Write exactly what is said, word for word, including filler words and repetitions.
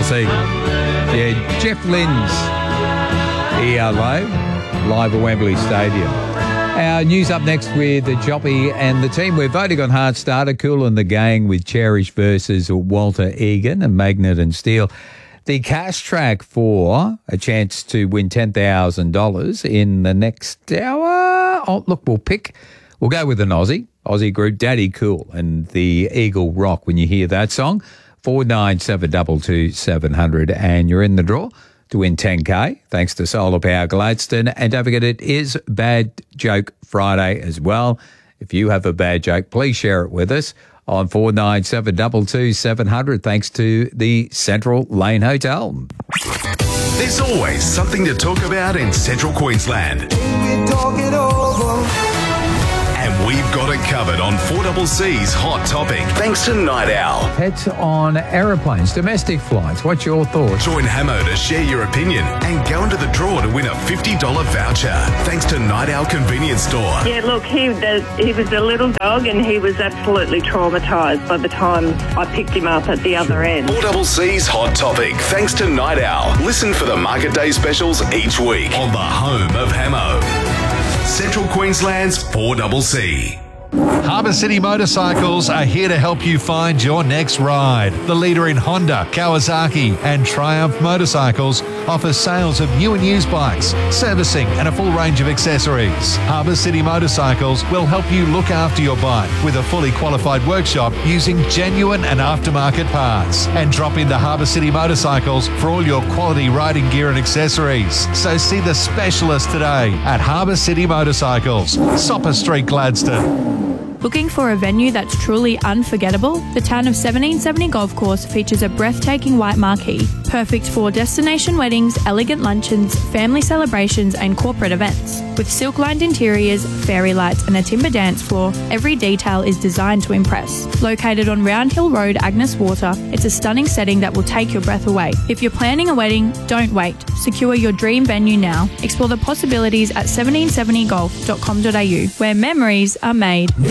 C. Yeah, Jeff Lynn's E L O, live at Wembley Stadium. Our news up next with Joppy and the team. We're voting on Hard Starter, Kool and the Gang with Cherish versus Walter Egan and Magnet and Steel. The cash track for a chance to win ten thousand dollars in the next hour. Oh, look, we'll pick, we'll go with an Aussie, Aussie group, Daddy Kool and the Eagle Rock. When you hear that song, four nine seven two two seven hundred, and you're in the draw to win ten K, thanks to Solar Power Gladstone. And don't forget, it is Bad Joke Friday as well. If you have a bad joke, please share it with us on four nine seven two two seven hundred, thanks to the Central Lane Hotel. There's always something to talk about in Central Queensland. And we've got it covered on four C C's Hot Topic, thanks to Night Owl. Pets on aeroplanes, domestic flights. What's your thoughts? Join Hamo to share your opinion and go into the draw to win a fifty dollars voucher, thanks to Night Owl Convenience Store. Yeah, look, he the, he was a little dog and he was absolutely traumatised by the time I picked him up at the other end. four C C's Hot Topic, thanks to Night Owl. Listen for the Market Day specials each week on the home of Hamo. Central Queensland's four C C. Harbour City Motorcycles are here to help you find your next ride. The leader in Honda, Kawasaki and Triumph motorcycles offers sales of new and used bikes, servicing and a full range of accessories. Harbour City Motorcycles will help you look after your bike with a fully qualified workshop using genuine and aftermarket parts. And drop into Harbour City Motorcycles for all your quality riding gear and accessories. So see the specialist today at Harbour City Motorcycles, Sopper Street, Gladstone. Looking for a venue that's truly unforgettable? The town of seventeen seventy Golf Course features a breathtaking white marquee, perfect for destination weddings, elegant luncheons, family celebrations and corporate events. With silk-lined interiors, fairy lights and a timber dance floor, every detail is designed to impress. Located on Round Hill Road, Agnes Water, it's a stunning setting that will take your breath away. If you're planning a wedding, don't wait. Secure your dream venue now. Explore the possibilities at seventeen seventy golf dot com dot a u, where memories are made.